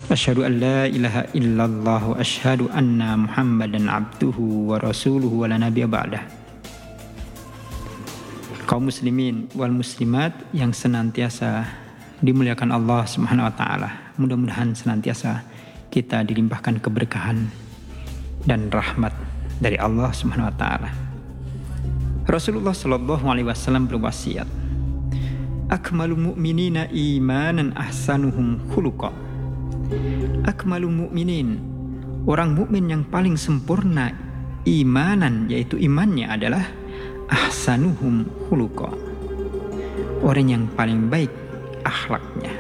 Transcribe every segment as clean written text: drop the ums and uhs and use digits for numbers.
Asyhadu an la ilaha illallah wa asyhadu anna Muhammadan abduhu wa rasuluhu wa la nabiyya ba'dah. Kaum muslimin wal muslimat yang senantiasa dimuliakan Allah Subhanahu wa taala. Mudah-mudahan senantiasa kita dilimpahkan keberkahan dan rahmat dari Allah Subhanahu wa taala. Rasulullah sallallahu alaihi wasallam berwasiat, akmalul mu'minina imanan ahsanuhum khuluqa. Akmalul mu'minin, orang mukmin yang paling sempurna imanan, yaitu imannya adalah ahsanuhum khuluqa, orang yang paling baik akhlaknya.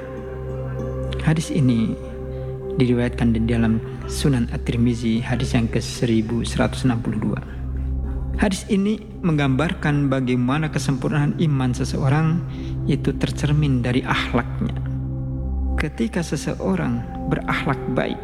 Hadis ini diriwayatkan di dalam Sunan At-Tirmizi, hadis yang ke-1162. Hadis ini menggambarkan bagaimana kesempurnaan iman seseorang itu tercermin dari akhlaknya. Ketika seseorang berakhlak baik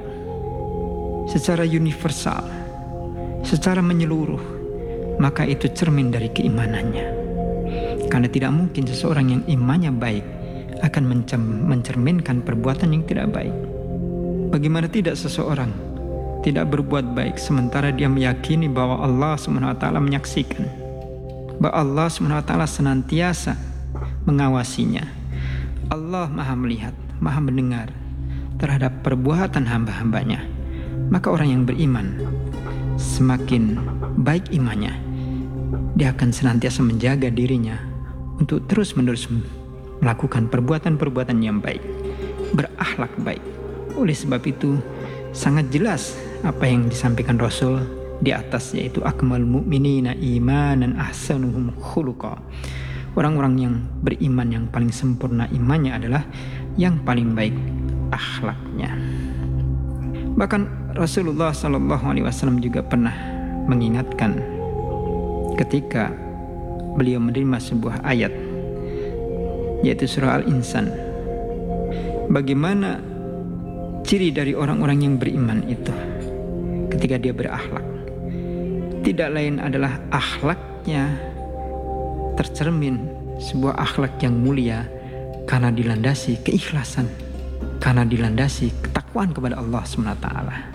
secara universal, secara menyeluruh, maka itu cermin dari keimanannya. Karena tidak mungkin seseorang yang imannya baik akan mencerminkan perbuatan yang tidak baik. Bagaimana tidak seseorang tidak berbuat baik sementara dia meyakini bahwa Allah SWT menyaksikan, bahwa Allah SWT senantiasa mengawasinya. Allah Maha melihat, Maha mendengar terhadap perbuatan hamba-hambanya. Maka orang yang beriman, semakin baik imannya, dia akan senantiasa menjaga dirinya untuk terus-menerus melakukan perbuatan-perbuatan yang baik, berakhlak baik. Oleh sebab itu sangat jelas apa yang disampaikan Rasul di atas, yaitu akmalul mu'minina imanan ahsanuhum khuluqa. Orang-orang yang beriman yang paling sempurna imannya adalah yang paling baik akhlaknya. Bahkan Rasulullah SAW juga pernah mengingatkan ketika beliau menerima sebuah ayat, yaitu surah Al-Insan, bagaimana ciri dari orang-orang yang beriman itu ketika dia berakhlak. Tidak lain adalah akhlaknya tercermin sebuah akhlak yang mulia karena dilandasi keikhlasan, karena dilandasi ketakwaan kepada Allah SWT.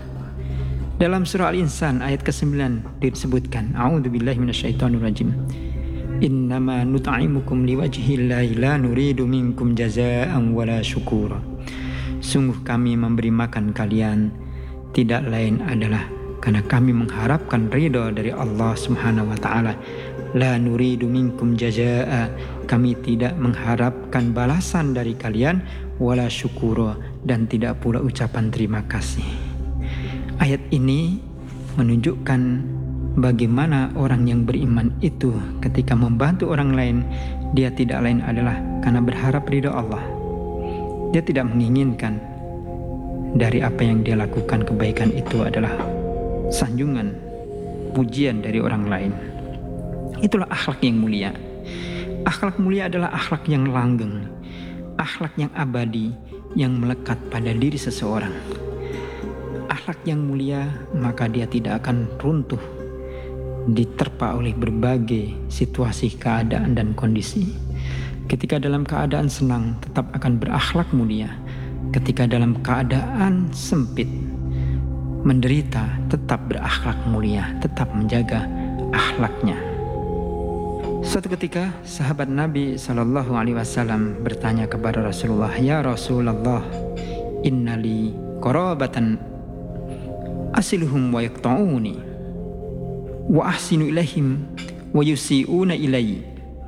Dalam surah Al-Insan ayat ke-9 disebutkan, a'udzubillahi minasyaitonirrajim, innama nut'imukum liwajhillahi la nuridu minkum jazaa'an wala syukura. Sungguh kami memberi makan kalian tidak lain adalah karena kami mengharapkan ridha dari Allah Subhanahu wa taala. La nuridu minkum jazaa'a, kami tidak mengharapkan balasan dari kalian, wala syukura, dan tidak pula ucapan terima kasih. Ayat ini menunjukkan bagaimana orang yang beriman itu ketika membantu orang lain, dia tidak lain adalah karena berharap ridha Allah. Dia tidak menginginkan dari apa yang dia lakukan kebaikan itu adalah sanjungan, pujian dari orang lain. Itulah akhlak yang mulia. Akhlak mulia adalah akhlak yang langgeng, akhlak yang abadi, yang melekat pada diri seseorang. Akhlak yang mulia, maka dia tidak akan runtuh diterpa oleh berbagai situasi, keadaan, dan kondisi. Ketika dalam keadaan senang, tetap akan berakhlak mulia. Ketika dalam keadaan sempit, menderita, tetap berakhlak mulia, tetap menjaga akhlaknya. Suatu ketika sahabat Nabi SAW bertanya kepada Rasulullah, ya Rasulullah, innali qarabatan asiluhum wa yaqta'uni wa ahsinu ilaihim wa yusi'una ilayya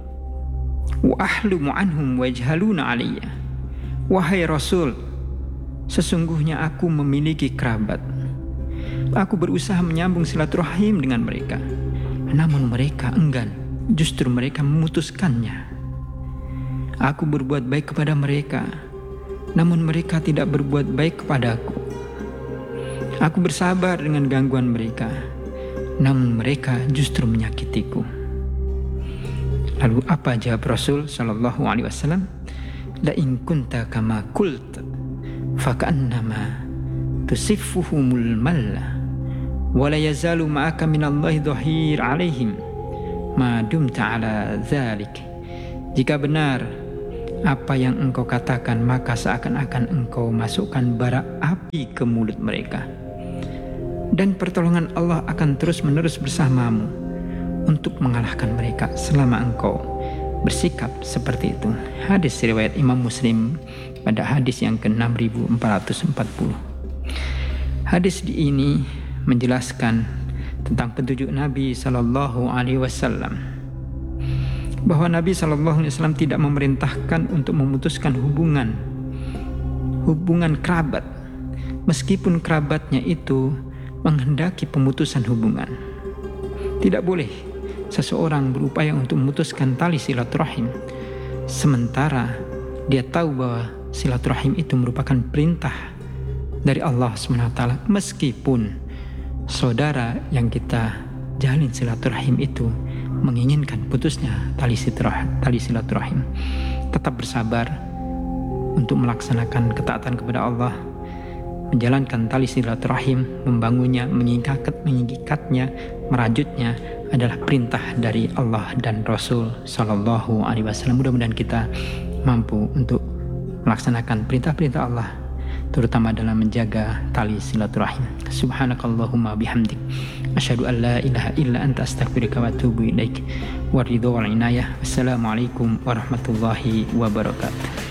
wa ahlumu anhum wa yajhaluna alayya. Wahai Rasul, sesungguhnya aku memiliki kerabat. Aku berusaha menyambung silaturahim dengan mereka, namun mereka enggan. Justru mereka memutuskannya. Aku berbuat baik kepada mereka, namun mereka tidak berbuat baik kepadaku. Aku bersabar dengan gangguan mereka, namun mereka justru menyakitiku. Lalu apa jawab Rasul sallallahu alaihi wasallam? La in kunta kama qult fa ka'annama tusiffuhumul malla wa la yazalu ma'aka minallahi dhahir alaihim ma dumta ala dzalik. Jika benar apa yang engkau katakan, maka seakan-akan engkau masukkan bara api ke mulut mereka. Dan pertolongan Allah akan terus-menerus bersamamu untuk mengalahkan mereka selama engkau bersikap seperti itu. Hadis riwayat Imam Muslim pada hadis yang ke-6440. Hadis ini menjelaskan tentang petunjuk Nabi SAW, bahwa Nabi SAW tidak memerintahkan untuk memutuskan hubungan kerabat, meskipun kerabatnya itu menghendaki pemutusan hubungan. Tidak boleh seseorang berupaya untuk memutuskan tali silaturahim sementara dia tahu bahwa silaturahim itu merupakan perintah dari Allah SWT, meskipun saudara yang kita jalin silaturahim itu menginginkan putusnya tali silaturahim. Tetap bersabar untuk melaksanakan ketaatan kepada Allah, menjalankan tali silaturahim, membangunnya, mengikatnya, merajutnya adalah perintah dari Allah dan Rasul Sallallahu Alaihi Wasallam. Mudah-mudahan kita mampu untuk melaksanakan perintah-perintah Allah, terutama dalam menjaga tali silaturahim. Subhanakallahumma bihamdik, asyhadu an la ilaha illa anta, astaghfiruka wa atubu ilaik. Waridho wal inayah. Wassalamualaikum warahmatullahi wabarakatuh.